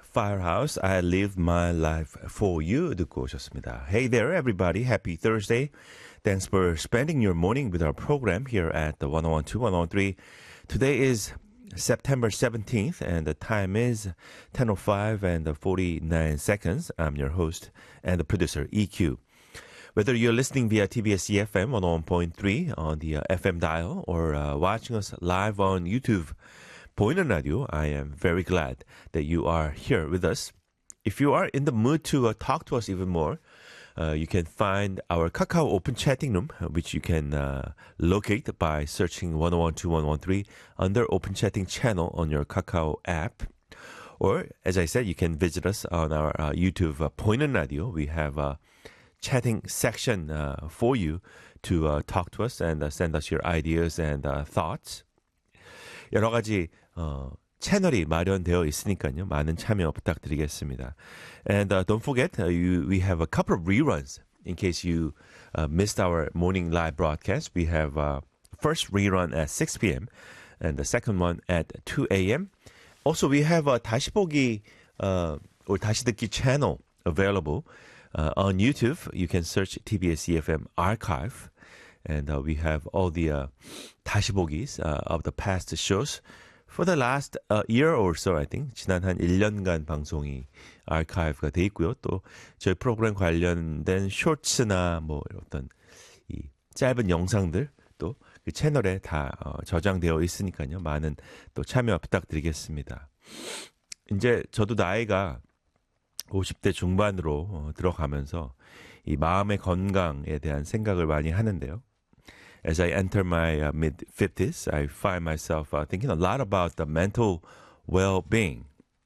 Firehouse, I live my life for you 듣고 오셨습니다. Hey there, everybody. Happy Thursday. Thanks for spending your morning with our program here at the 1012, 1013. Today is September 17th, and the time is 10:05 and 49 seconds. I'm your host and the producer, EQ. Whether you're listening via TBS EFM 101.3 on the FM dial or watching us live on YouTube, 보이는 라디오, I am very glad that you are here with us. If you are in the mood to talk to us even more, you can find our Kakao Open Chatting Room, which you can locate by searching 1012-113 under Open Chatting channel on your Kakao app. Or, as I said, you can visit us on our YouTube 보이는 라디오. We have a chatting section for you to talk to us and send us your ideas and thoughts. 여러 가지 채널이 마련되어 있으니까요. 많은 참여 부탁드리겠습니다. And don't forget, we have a couple of reruns in case you missed our morning live broadcast. We have first rerun at 6 p.m. and the second one at 2 a.m. Also, we have a 다시 보기 or 다시 듣기 channel available on YouTube. You can search TBS EFM archive. And we have all the 다시 보기s of the past shows for the last year or so, I think. 지난 한 1년간 방송이 아카이브가 돼 있고요. 또 저희 프로그램 관련된 쇼츠나 뭐 어떤 이 짧은 영상들 또 그 채널에 다 저장되어 있으니까요. 많은 또 참여 부탁드리겠습니다. 이제 저도 나이가 50대 중반으로 들어가면서 이 마음의 건강에 대한 생각을 많이 하는데요. As I enter my mid-50s, I find myself thinking a lot about the mental well-being.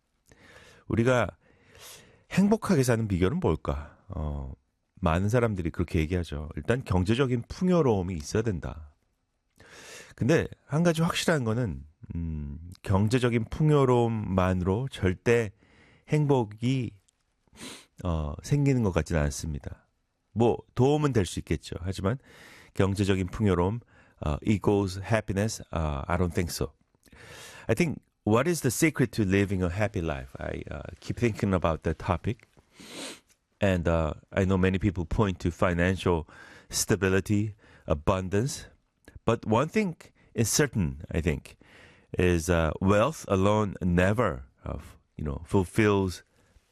우리가 행복하게 사는 비결은 뭘까? 많은 사람들이 그렇게 얘기하죠. 일단 경제적인 풍요로움이 있어야 된다. 근데 한 가지 확실한 거는 경제적인 풍요로움만으로 절대 행복이 생기는 것 같지는 않습니다. 뭐 도움은 될 수 있겠죠. 하지만 경제적인 풍요로움 equals happiness? I don't think so. I think what is the secret to living a happy life? I keep thinking about that topic. And I know many people point to financial stability, abundance. But one thing is certain, I think, is wealth alone never, fulfills,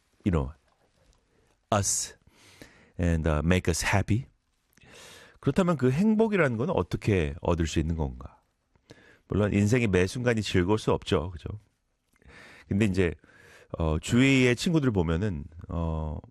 us and make us happy. 그렇다면 그 행복이라는 건 어떻게 얻을 수 있는 건가? 물론 인생의 매 순간이 즐거울 수 없죠. 그죠? 근데 이제 주위의 친구들 보면은